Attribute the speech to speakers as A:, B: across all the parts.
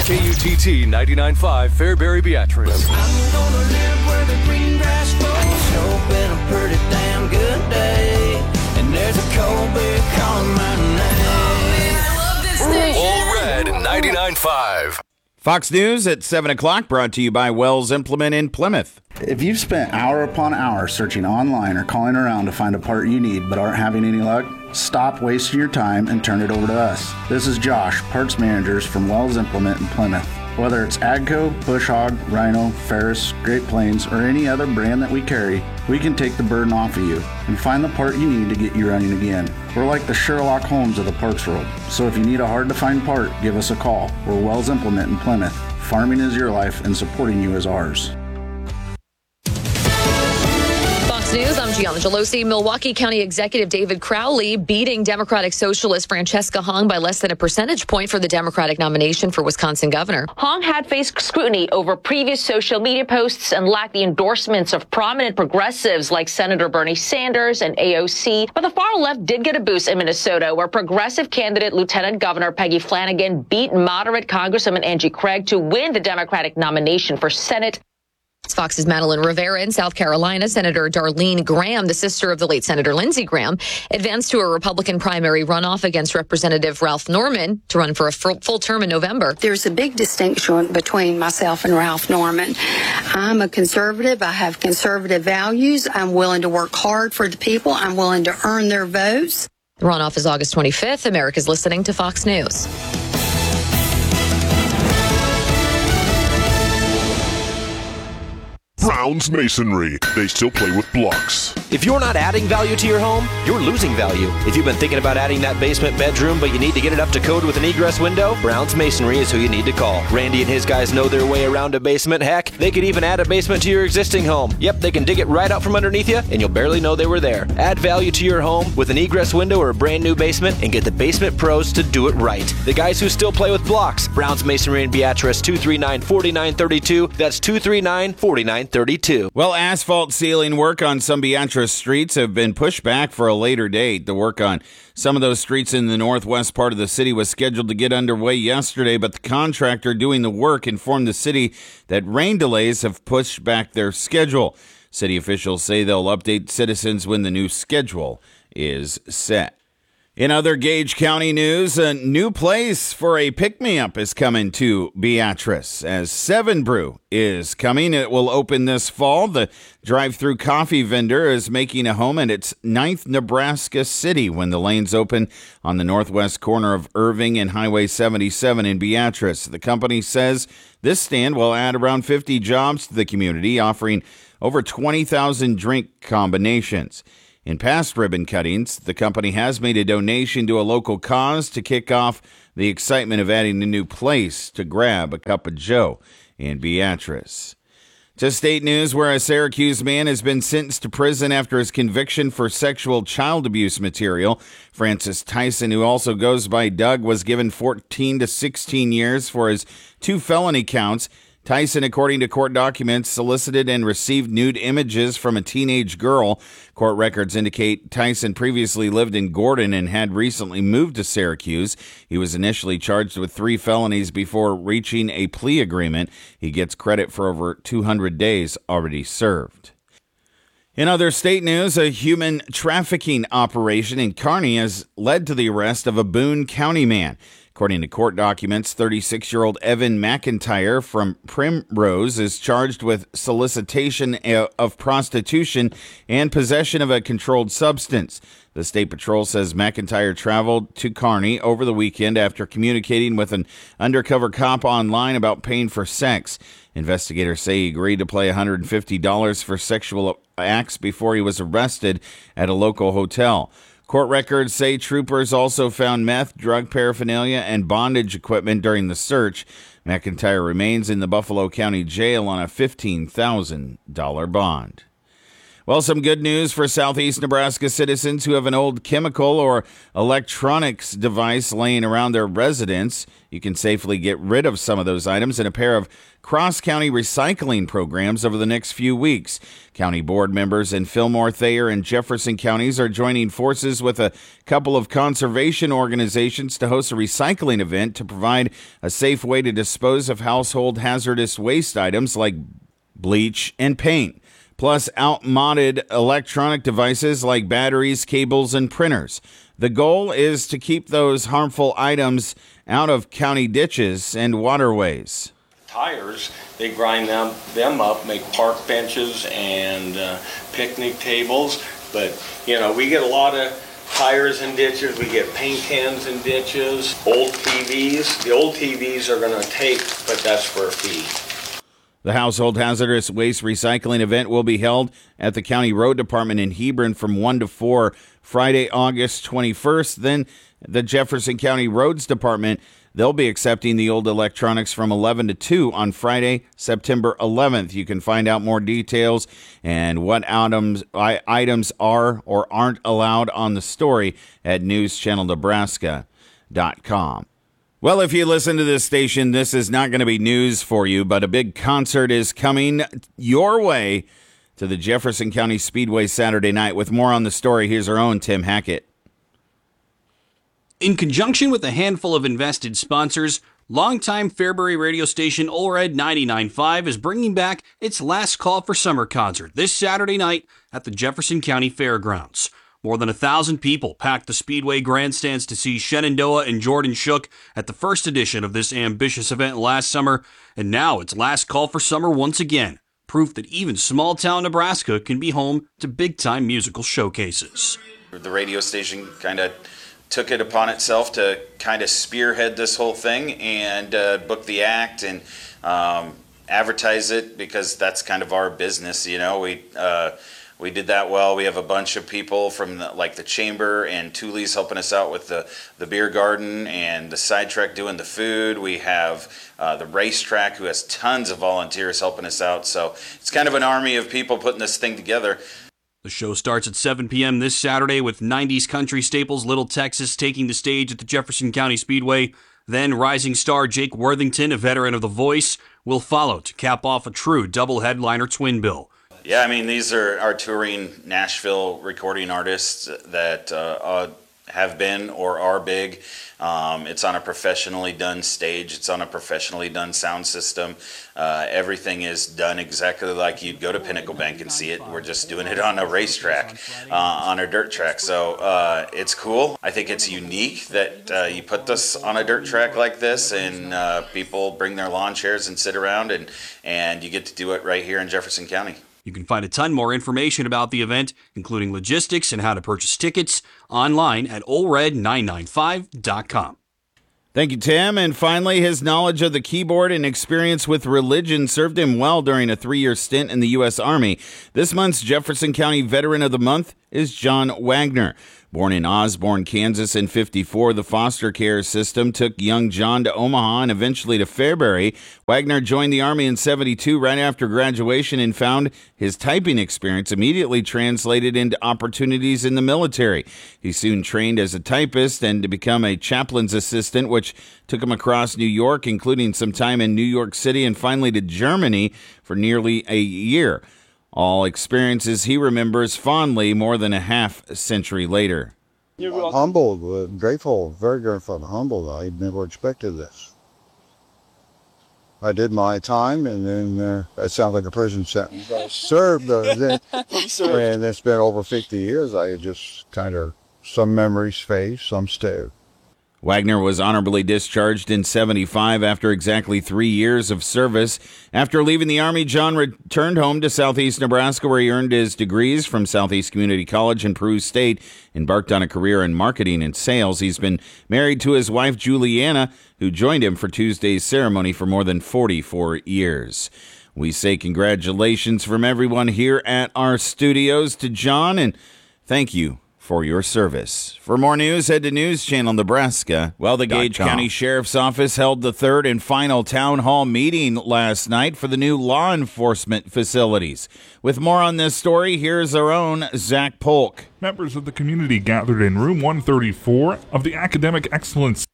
A: KUTT 99.5 Fairbury Beatrice.
B: I'm gonna live where the green grass grows. Hope in a pretty damn good day. And there's a cold beer calling my name. I love this station.
A: All Red 99.5.
C: Fox News at 7 o'clock, brought to you by Wells Implement in Plymouth.
D: If you've spent hour upon hour searching online or calling around to find a part you need but aren't having any luck, stop wasting your time and turn it over to us. This is Josh, parts managers from Wells Implement in Plymouth. Whether it's AGCO, Bush Hog, Rhino, Ferris, Great Plains, or any other brand that we carry, we can take the burden off of you and find the part you need to get you running again. We're like the Sherlock Holmes of the parts world, so if you need a hard-to-find part, give us a call. We're Wells Implement in Plymouth. Farming is your life and supporting you is ours.
E: News, I'm Gianna Gelosi. Milwaukee County Executive David Crowley beating Democratic Socialist Francesca Hong by less than a percentage point for the Democratic nomination for Wisconsin governor.
F: Hong had faced scrutiny over previous social media posts and lacked the endorsements of prominent progressives like Senator Bernie Sanders and AOC. But the far left did get a boost in Minnesota, where progressive candidate Lieutenant Governor Peggy Flanagan beat moderate Congresswoman Angie Craig to win the Democratic nomination for Senate.
E: Fox's Madeline Rivera in South Carolina. Senator Darlene Graham, the sister of the late Senator Lindsey Graham, advanced to a Republican primary runoff against Representative Ralph Norman to run for a full term in November.
G: There's a big distinction between myself and Ralph Norman. I'm a conservative. I have conservative values. I'm willing to work hard for the people. I'm willing to earn their votes.
E: The runoff is August 25th. America's listening to Fox News.
H: Brown's Masonry. They still play with blocks.
I: If you're not adding value to your home, you're losing value. If you've been thinking about adding that basement bedroom, but you need to get it up to code with an egress window, Brown's Masonry is who you need to call. Randy and his guys know their way around a basement. Heck, they could even add a basement to your existing home. Yep, they can dig it right out from underneath you, and you'll barely know they were there. Add value to your home with an egress window or a brand new basement, and get the basement pros to do it right. The guys who still play with blocks. Brown's Masonry in Beatrice, 239-4932. That's 239-4932.
C: Well, asphalt ceiling work on some Beatrice streets have been pushed back for a later date. The work on some of those streets in the northwest part of the city was scheduled to get underway yesterday, but the contractor doing the work informed the city that rain delays have pushed back their schedule. City officials say they'll update citizens when the new schedule is set. In other Gage County news, a new place for a pick-me-up is coming to Beatrice, as Seven Brew is coming. It will open this fall. The drive-through coffee vendor is making a home at its 9th Nebraska city when the lanes open on the northwest corner of Irving and Highway 77 in Beatrice. The company says this stand will add around 50 jobs to the community, offering over 20,000 drink combinations. In past ribbon cuttings, the company has made a donation to a local cause to kick off the excitement of adding a new place to grab a cup of joe in Beatrice. To state news, where a Syracuse man has been sentenced to prison after his conviction for sexual child abuse material. Francis Tyson, who also goes by Doug, was given 14 to 16 years for his 2 felony counts. Tyson, according to court documents, solicited and received nude images from a teenage girl. Court records indicate Tyson previously lived in Gordon and had recently moved to Syracuse. He was initially charged with 3 felonies before reaching a plea agreement. He gets credit for over 200 days already served. In other state news, a human trafficking operation in Kearney has led to the arrest of a Boone County man. According to court documents, 36-year-old Evan McIntyre from Primrose is charged with solicitation of prostitution and possession of a controlled substance. The State Patrol says McIntyre traveled to Kearney over the weekend after communicating with an undercover cop online about paying for sex. Investigators say he agreed to pay $150 for sexual acts before he was arrested at a local hotel. Court records say troopers also found meth, drug paraphernalia, and bondage equipment during the search. McIntyre remains in the Buffalo County Jail on a $15,000 bond. Well, some good news for Southeast Nebraska citizens who have an old chemical or electronics device laying around their residence. You can safely get rid of some of those items in a pair of cross-county recycling programs over the next few weeks. County board members in Fillmore, Thayer, and Jefferson counties are joining forces with a couple of conservation organizations to host a recycling event to provide a safe way to dispose of household hazardous waste items like bleach and paint, plus outmoded electronic devices like batteries, cables, and printers. The goal is to keep those harmful items out of county ditches and waterways.
J: Tires, they grind them up, make park benches and picnic tables. But, we get a lot of tires in ditches. We get paint cans in ditches, old TVs. The old TVs are going to take, but that's for a fee.
C: The Household Hazardous Waste Recycling event will be held at the County Road Department in Hebron from 1 to 4, Friday, August 21st. Then the Jefferson County Roads Department, they'll be accepting the old electronics from 11 to 2 on Friday, September 11th. You can find out more details and what items are or aren't allowed on the story at newschannelnebraska.com. Well, if you listen to this station, this is not going to be news for you, but a big concert is coming your way to the Jefferson County Speedway Saturday night. With more on the story, here's our own Tim Hackett.
K: In conjunction with a handful of invested sponsors, longtime Fairbury radio station Olred 99.5 is bringing back its Last Call for Summer concert this Saturday night at the Jefferson County Fairgrounds. More than 1,000 people packed the Speedway grandstands to see Shenandoah and Jordan Shook at the first edition of this ambitious event last summer, and now it's Last Call for Summer once again, proof that even small-town Nebraska can be home to big-time musical showcases.
L: The radio station kind of took it upon itself to kind of spearhead this whole thing and book the act and advertise it, because that's kind of our business, We did that well. We have a bunch of people from the Chamber and Thule's helping us out with the beer garden and the sidetrack doing the food. We have the racetrack who has tons of volunteers helping us out. So it's kind of an army of people putting this thing together.
K: The show starts at 7 p.m. this Saturday with 90s country staples Little Texas taking the stage at the Jefferson County Speedway. Then rising star Jake Worthington, a veteran of The Voice, will follow to cap off a true double headliner twin bill.
L: Yeah, these are our touring Nashville recording artists that have been or are big. It's on a professionally done stage. It's on a professionally done sound system. Everything is done exactly like you'd go to Pinnacle Bank and see it. We're just doing it on a racetrack, on a dirt track. So it's cool. I think it's unique that you put this on a dirt track like this, and people bring their lawn chairs and sit around, and you get to do it right here in Jefferson County.
K: You can find a ton more information about the event, including logistics and how to purchase tickets, online at olred995.com.
C: Thank you, Tim. And finally, his knowledge of the keyboard and experience with religion served him well during a 3-year stint in the U.S. Army. This month's Jefferson County Veteran of the Month is John Wagner. Born in Osborne, Kansas in 1954, the foster care system took young John to Omaha and eventually to Fairbury. Wagner joined the Army in 1972 right after graduation and found his typing experience immediately translated into opportunities in the military. He soon trained as a typist and to become a chaplain's assistant, which took him across New York, including some time in New York City and finally to Germany for nearly a year. All experiences he remembers fondly more than a half-century later.
M: Humbled, grateful, very grateful, humbled. I never expected this. I did my time, and then that sounds like a prison sentence. I served, and it's been over 50 years. I just kind of, some memories fade, some stay.
C: Wagner was honorably discharged in 1975 after exactly 3 years of service. After leaving the Army, John returned home to Southeast Nebraska, where he earned his degrees from Southeast Community College in Peru State, embarked on a career in marketing and sales. He's been married to his wife, Juliana, who joined him for Tuesday's ceremony for more than 44 years. We say congratulations from everyone here at our studios to John, and thank you for your service. For more news, head to News Channel Nebraska. Well, the Gage County Sheriff's Office held the third and final town hall meeting last night for the new law enforcement facilities. With more on this story, here's our own Zach Polk.
N: Members of the community gathered in room 134 of the Academic Excellence.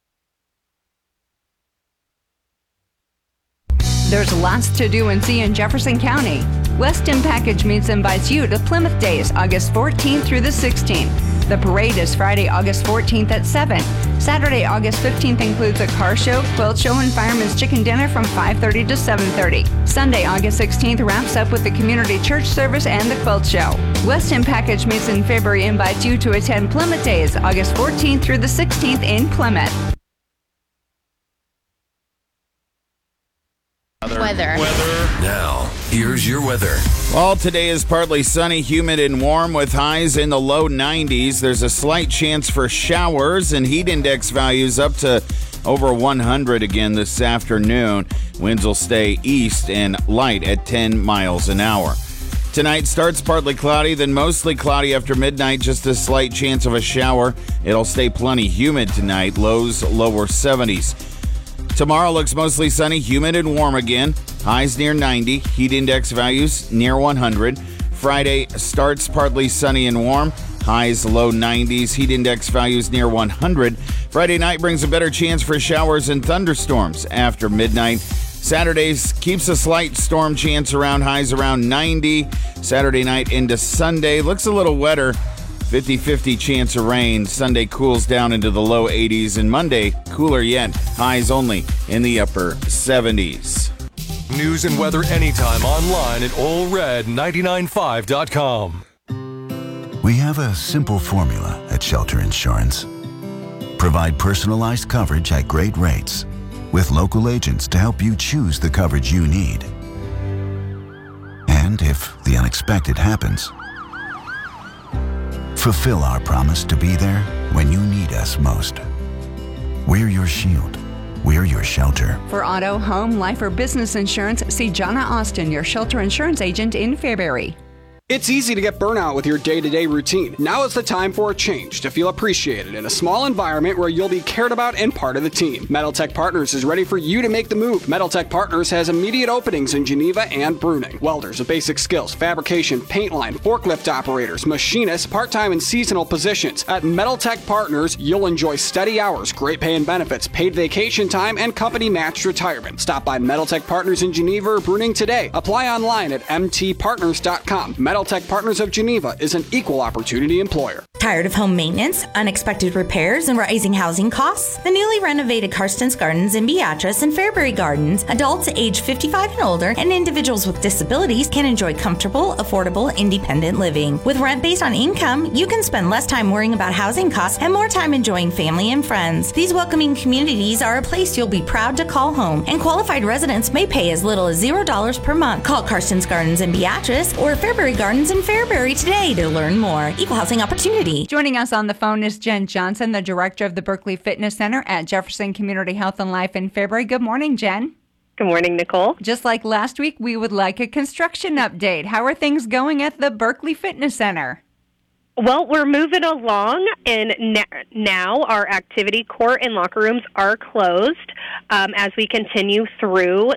O: There's lots to do and see in Jefferson County. Weston Package Meats invites you to Plymouth Days, August 14th through the 16th. The parade is Friday, August 14th at 7. Saturday, August 15th includes a car show, quilt show, and fireman's chicken dinner from 5:30 to 7:30. Sunday, August 16th wraps up with the community church service and the quilt show. Weston Package Meats in February invites you to attend Plymouth Days, August 14th through the 16th in Plymouth.
P: Weather.
A: Now, here's your weather.
C: Well, today is partly sunny, humid, and warm with highs in the low 90s. There's a slight chance for showers and heat index values up to over 100 again this afternoon. Winds will stay east and light at 10 miles an hour. Tonight starts partly cloudy, then mostly cloudy after midnight, just a slight chance of a shower. It'll stay plenty humid tonight, lows lower 70s. Tomorrow looks mostly sunny, humid, and warm again. Highs near 90, heat index values near 100. Friday starts partly sunny and warm. Highs low 90s, heat index values near 100. Friday night brings a better chance for showers and thunderstorms after midnight. Saturdays keeps a slight storm chance around, highs around 90. Saturday night into Sunday looks a little wetter. 50-50 chance of rain. Sunday cools down into the low 80s, and Monday cooler yet. Highs only in the upper 70s.
A: News and weather anytime online at allred995.com.
Q: We have a simple formula at Shelter Insurance. Provide personalized coverage at great rates with local agents to help you choose the coverage you need. And if the unexpected happens, fulfill our promise to be there when you need us most. We're your shield. We're your shelter.
O: For auto, home, life, or business insurance, see Jonna Austin, your Shelter Insurance agent in Fairbury.
R: It's easy to get burnout with your day-to-day routine. Now is the time for a change to feel appreciated in a small environment where you'll be cared about and part of the team. Metal Tech Partners is ready for you to make the move. Metal Tech Partners has immediate openings in Geneva and Bruning. Welders of basic skills, fabrication, paint line, forklift operators, machinists, part-time and seasonal positions. At Metal Tech Partners, you'll enjoy steady hours, great pay and benefits, paid vacation time, and company-matched retirement. Stop by Metal Tech Partners in Geneva or Bruning today. Apply online at mtpartners.com. Metal Tech Partners of Geneva is an equal opportunity employer.
S: Tired of home maintenance, unexpected repairs, and rising housing costs? The newly renovated Karsten's Gardens in Beatrice and Fairbury Gardens, adults age 55 and older, and individuals with disabilities can enjoy comfortable, affordable, independent living. With rent based on income, you can spend less time worrying about housing costs and more time enjoying family and friends. These welcoming communities are a place you'll be proud to call home, and qualified residents may pay as little as $0 per month. Call Karsten's Gardens in Beatrice or Fairbury Gardens in Fairbury today to learn more. Equal housing opportunity.
O: Joining us on the phone is Jen Johnson, the director of the Berkeley Fitness Center at Jefferson Community Health and Life in Fairbury. Good morning, Jen.
T: Good morning, Nicole.
O: Just like last week, we would like a construction update. How are things going at the Berkeley Fitness Center?
T: Well, we're moving along, and now our activity court and locker rooms are closed as we continue through